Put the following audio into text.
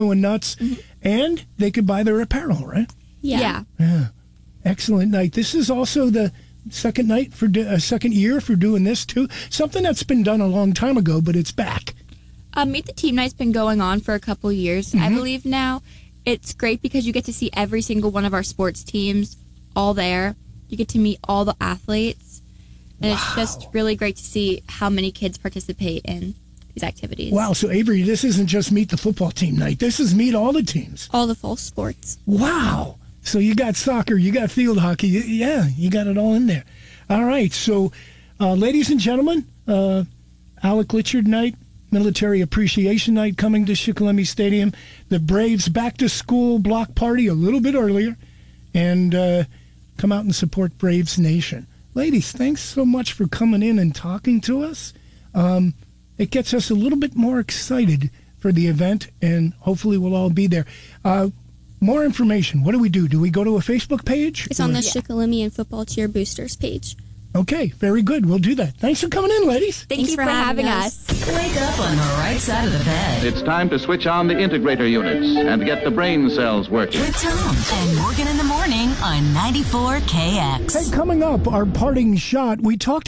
going nuts, and they could buy their apparel, right? Yeah. Yeah. Excellent night. This is also the second year for doing this too. Something that's been done a long time ago, but it's back. Meet the Team Night's been going on for a couple years, I believe now. It's great because you get to see every single one of our sports teams all there. You get to meet all the athletes. And It's just really great to see how many kids participate in these activities. Wow. So, Avery, this isn't just meet the football team night. This is meet all the teams. All the fall sports. Wow. So you got soccer, you got field hockey. Yeah, you got it all in there. All right. So, ladies and gentlemen, Alec Litchard night, Military Appreciation Night coming to Shikellamy Stadium. The Braves back-to-school block party a little bit earlier. And come out and support Braves Nation. Ladies, thanks so much for coming in and talking to us. It gets us a little bit more excited for the event, and hopefully we'll all be there. More information. What do we do? Do we go to a Facebook page? It's on the Shikellamy and Football Cheer Boosters page. Okay, very good. We'll do that. Thanks for coming in, ladies. Thanks for having us. Wake up on the right side of the bed. It's time to switch on the integrator units and get the brain cells working. With Tom and Morgan in the morning on 94KX. Hey, coming up, our parting shot. We talked